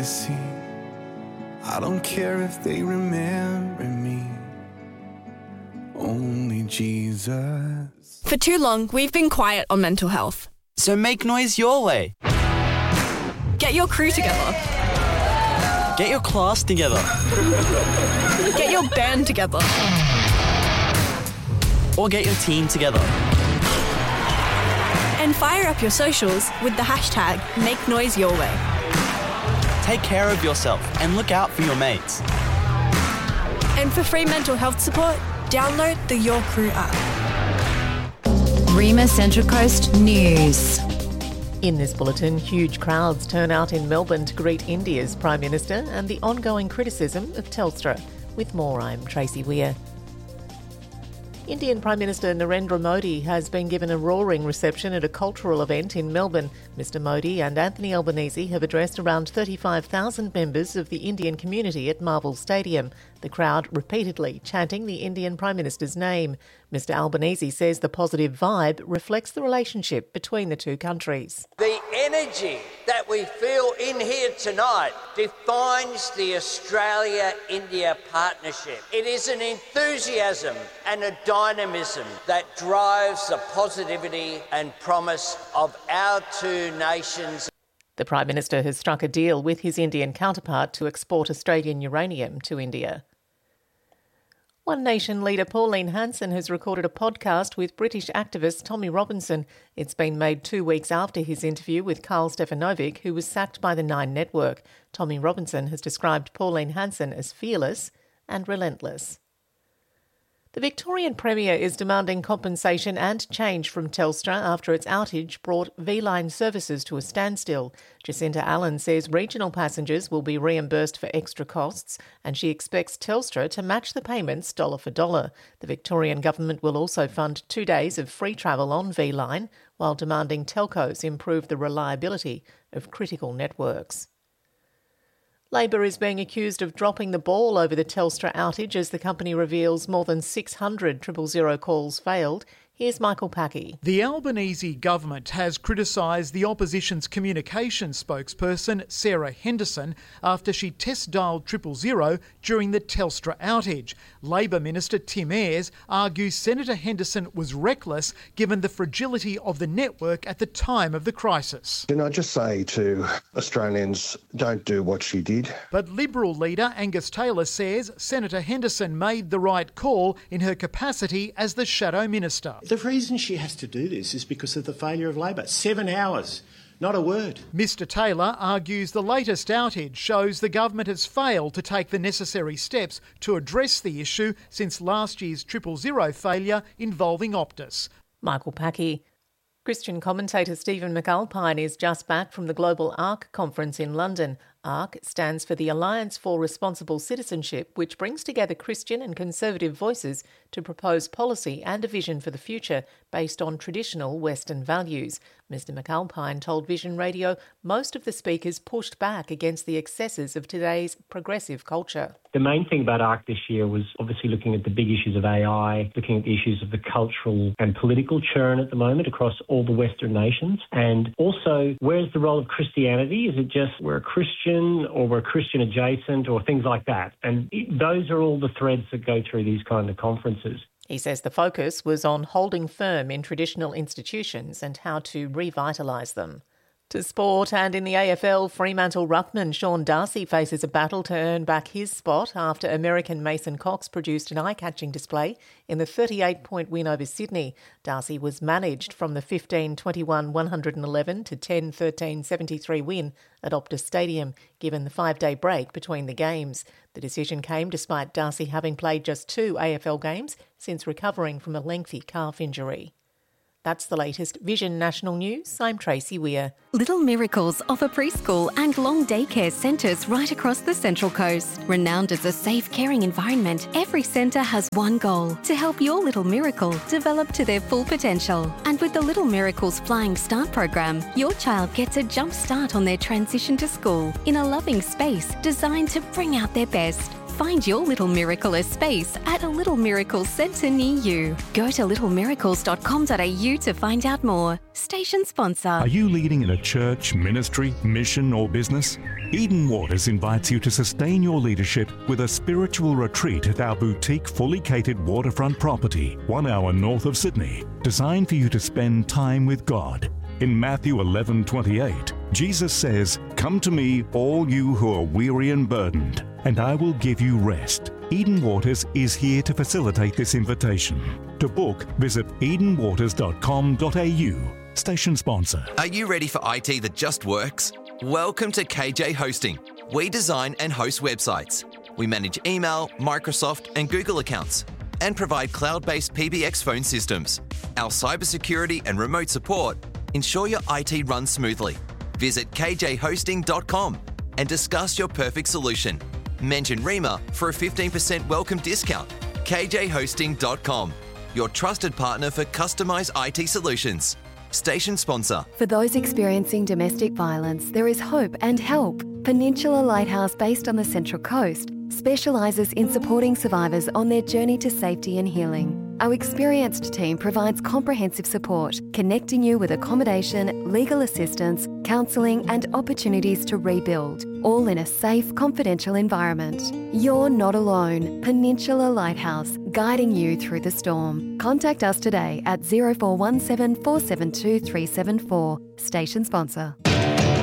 see. I don't care if they remember me. Only Jesus. For too long, we've been quiet on mental health. So make noise your way. Get your crew together. Get your class together. Get your band together. Or get your team together. And fire up your socials with the hashtag #MakeNoiseYourWay. Take care of yourself and look out for your mates. And for free mental health support, download the Your Crew app. Rima Central Coast News. In this bulletin, huge crowds turn out in Melbourne to greet India's Prime Minister and the ongoing criticism of Telstra. With more, I'm Tracy Weir. Indian Prime Minister Narendra Modi has been given a roaring reception at a cultural event in Melbourne. Mr Modi and Anthony Albanese have addressed around 35,000 members of the Indian community at Marvel Stadium, the crowd repeatedly chanting the Indian Prime Minister's name. Mr Albanese says the positive vibe reflects the relationship between the two countries. The energy that we feel in here tonight defines the Australia-India partnership. It is an enthusiasm and a dynamism that drives the positivity and promise of our two nations. The Prime Minister has struck a deal with his Indian counterpart to export Australian uranium to India. One Nation leader Pauline Hanson has recorded a podcast with British activist Tommy Robinson. It's been made 2 weeks after his interview with Karl Stefanovic, who was sacked by the Nine Network. Tommy Robinson has described Pauline Hanson as fearless and relentless. The Victorian Premier is demanding compensation and change from Telstra after its outage brought V-Line services to a standstill. Jacinta Allen says regional passengers will be reimbursed for extra costs, and she expects Telstra to match the payments dollar for dollar. The Victorian government will also fund 2 days of free travel on V-Line, while demanding telcos improve the reliability of critical networks. Labor is being accused of dropping the ball over the Telstra outage as the company reveals more than 600 000 calls failed. Here's Michael Packy. The Albanese government has criticised the opposition's communications spokesperson Sarah Henderson after she test-dialed 000 during the Telstra outage. Labor Minister Tim Ayres argues Senator Henderson was reckless given the fragility of the network at the time of the crisis. Can I just say to Australians, don't do what she did. But Liberal leader Angus Taylor says Senator Henderson made the right call in her capacity as the Shadow Minister. The reason she has to do this is because of the failure of Labor. 7 hours, not a word. Mr Taylor argues the latest outage shows the government has failed to take the necessary steps to address the issue since last year's 000 failure involving Optus. Michael Packy. Christian commentator Stephen McAlpine is just back from the Global ARC conference in London. ARC stands for the Alliance for Responsible Citizenship, which brings together Christian and conservative voices to propose policy and a vision for the future based on traditional Western values. Mr McAlpine told Vision Radio most of the speakers pushed back against the excesses of today's progressive culture. The main thing about ARC this year was obviously looking at the big issues of AI, looking at the issues of the cultural and political churn at the moment across all the Western nations, and also where's the role of Christianity? Is it just we're a Christian or we're Christian adjacent or things like that? And those are all the threads that go through these kind of conferences. He says the focus was on holding firm in traditional institutions and how to revitalise them. To sport, and in the AFL, Fremantle ruckman Sean Darcy faces a battle to earn back his spot after American Mason Cox produced an eye-catching display in the 38-point win over Sydney. Darcy was managed from the 15-21-111 to 10-13-73 win at Optus Stadium, given the 5-day break between the games. The decision came despite Darcy having played just 2 AFL games since recovering from a lengthy calf injury. That's the latest Vision National News. I'm Tracy Weir. Little Miracles offer preschool and long daycare centres right across the Central Coast. Renowned as a safe, caring environment, every centre has one goal: to help your little miracle develop to their full potential. And with the Little Miracles Flying Start program, your child gets a jump start on their transition to school in a loving space designed to bring out their best. Find your Little Miracle space at a Little Miracles centre near you. Go to littlemiracles.com.au to find out more. Station sponsor. Are you leading in a church, ministry, mission or business? Eden Waters invites you to sustain your leadership with a spiritual retreat at our boutique, fully catered waterfront property, 1 hour north of Sydney, designed for you to spend time with God. In Matthew 11:28, Jesus says, "Come to me, all you who are weary and burdened, and I will give you rest." Eden Waters is here to facilitate this invitation. To book, visit edenwaters.com.au. Station sponsor. Are you ready for IT that just works? Welcome to KJ Hosting. We design and host websites. We manage email, Microsoft and Google accounts and provide cloud-based PBX phone systems. Our cybersecurity and remote support ensure your IT runs smoothly. Visit kjhosting.com and discuss your perfect solution. Mention REMA for a 15% welcome discount. kjhosting.com, your trusted partner for customised IT solutions. Station sponsor. For those experiencing domestic violence, there is hope and help. Peninsula Lighthouse, based on the Central Coast, specialises in supporting survivors on their journey to safety and healing. Our experienced team provides comprehensive support, connecting you with accommodation, legal assistance, counselling and opportunities to rebuild, all in a safe, confidential environment. You're not alone. Peninsula Lighthouse, guiding you through the storm. Contact us today at 0417 472 374. Station sponsor.